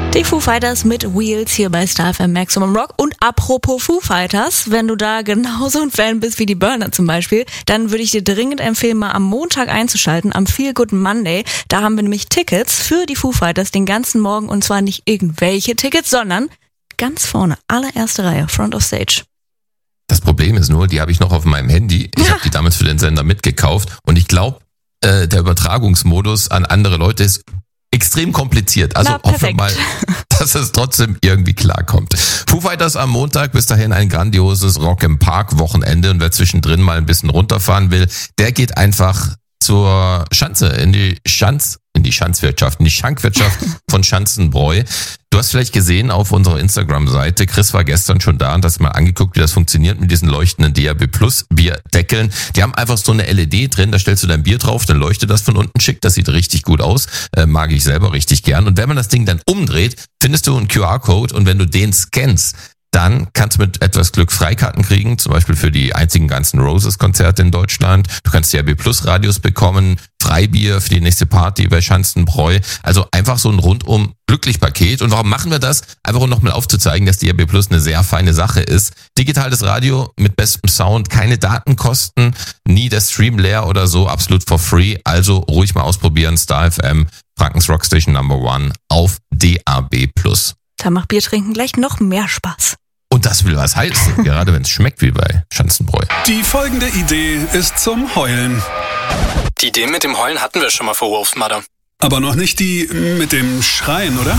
Die Foo Fighters mit Wheels hier bei Star FM Maximum Rock. Und apropos Foo Fighters, wenn du da genauso ein Fan bist wie die Burner zum Beispiel, dann würde ich dir dringend empfehlen, mal am Montag einzuschalten, am Feel Good Monday. Da haben wir nämlich Tickets für die Foo Fighters den ganzen Morgen, und zwar nicht irgendwelche Tickets, sondern ganz vorne, allererste Reihe, Front of Stage. Das Problem ist nur, die habe ich noch auf meinem Handy. Ich habe die damals für den Sender mitgekauft und ich glaube, der Übertragungsmodus an andere Leute ist extrem kompliziert. Also hoffen wir mal, dass es trotzdem irgendwie klarkommt. Foo Fighters am Montag, bis dahin ein grandioses Rock im Park Wochenende, und wer zwischendrin mal ein bisschen runterfahren will, der geht einfach zur Schanze, in die Schankwirtschaft von Schanzenbräu. Du hast vielleicht gesehen auf unserer Instagram-Seite, Chris war gestern schon da und hast mal angeguckt, wie das funktioniert mit diesen leuchtenden DAB Plus Bierdeckeln. Die haben einfach so eine LED drin, da stellst du dein Bier drauf, dann leuchtet das von unten schick, das sieht richtig gut aus, mag ich selber richtig gern. Und wenn man das Ding dann umdreht, findest du einen QR-Code, und wenn du den scannst, dann kannst du mit etwas Glück Freikarten kriegen, zum Beispiel für die einzigen Guns N' Roses Konzerte in Deutschland. Du kannst DAB Plus Radios bekommen, Freibier für die nächste Party bei Schanzenbräu. Also einfach so ein rundum glücklich Paket. Und warum machen wir das? Einfach um nochmal aufzuzeigen, dass DAB Plus eine sehr feine Sache ist. Digitales Radio mit bestem Sound, keine Datenkosten, nie der Stream leer oder so, absolut for free. Also ruhig mal ausprobieren. Star FM, Frankens Rockstation Number 1 auf DAB Plus. Da macht Biertrinken gleich noch mehr Spaß. Und das will was heißen, gerade wenn es schmeckt wie bei Schanzenbräu. Die folgende Idee ist zum Heulen. Die Idee mit dem Heulen hatten wir schon mal vor Wolf Mother. Aber noch nicht die mit dem Schreien, oder?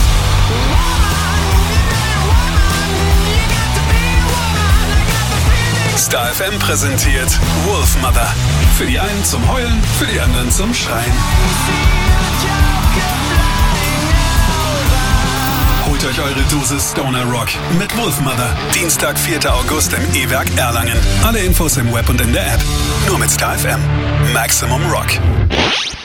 Star FM präsentiert Wolf Mother. Für die einen zum Heulen, für die anderen zum Schreien. Holt euch eure Dosis Stoner Rock mit Wolf Mother. Dienstag, 4. August im E-Werk Erlangen. Alle Infos im Web und in der App. Nur mit Star FM. Maximum Rock.